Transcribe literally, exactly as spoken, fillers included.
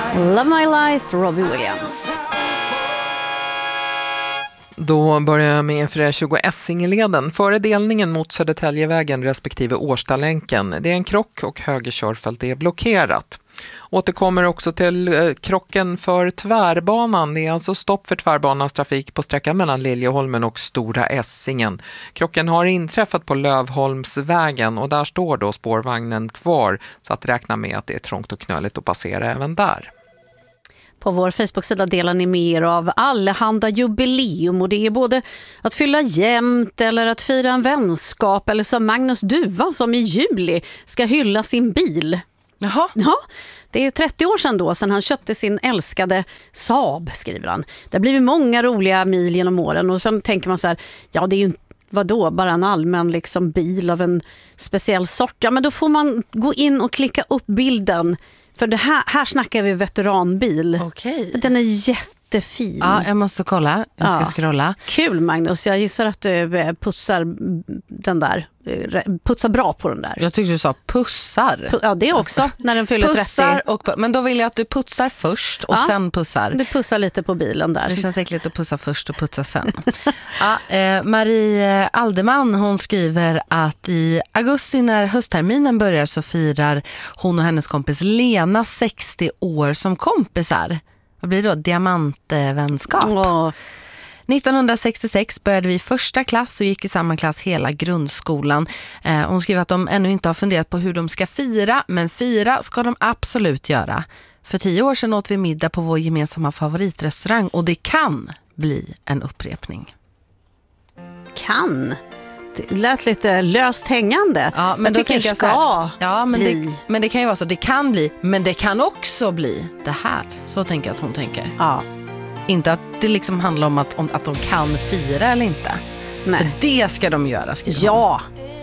Love My Life, Robbie Williams. Då börjar jag med för tjugo Essingeleden. Före delningen mot Södertäljevägen respektive Årstalänken. Det är en krock och höger körfält är blockerat. Återkommer också till eh, krocken för tvärbanan. Det är alltså stopp för tvärbanans trafik på sträckan mellan Liljeholmen och Stora Essingen. Krocken har inträffat på Lövholmsvägen och där står då spårvagnen kvar, så att räkna med att det är trångt och knöligt att passera även där. På vår Facebook-sida delar ni mer av allehanda jubileum, och det är både att fylla jämnt eller att fira en vänskap, eller som Magnus Duva som i juli ska hylla sin bil. Jaha. Ja, det är trettio år sedan då, sedan han köpte sin älskade Saab, skriver han. Det har blivit många roliga mil genom åren, och sen tänker man så här, ja det är ju vadå, bara en allmän liksom bil av en speciell sort. Ja, men då får man gå in och klicka upp bilden. För det här, här snackar vi veteranbil. Okej. Den är jättefin. Ja, jag måste kolla. Jag ska Ja. scrolla. Kul, Magnus. Jag gissar att du putsar den där. Putsar bra på den där. Jag tyckte du sa pussar. Ja, det också. När den fyller pussar trettio. och, men då vill jag att du putsar först och Ja. sen pussar. Du pussar lite på bilen där. Det känns äckligt att pussa först och putsa sen. ja, eh, Marie Alderman, hon skriver att i augusti när höstterminen börjar så firar hon och hennes kompis Lena sextio år som kompisar. Vad blir det då? Diamantvänskap. Åh. nittonhundrasextiosex började vi i första klass och gick i samma klass hela grundskolan. Eh, hon skriver att de ännu inte har funderat på hur de ska fira, men fira ska de absolut göra. För tio år sedan åt vi middag på vår gemensamma favoritrestaurang och det kan bli en upprepning. Kan. Det lät lite löst hängande. Ja, men jag då tycker tänker jag ska så här, ja, men bli. det, men det kan ju vara så, det kan bli, men det kan också bli det här. Så tänker jag att hon tänker. Ja. Inte att det liksom handlar om att, om att de kan fira eller inte. Nej. För det ska de göra, skriver hon. Ja,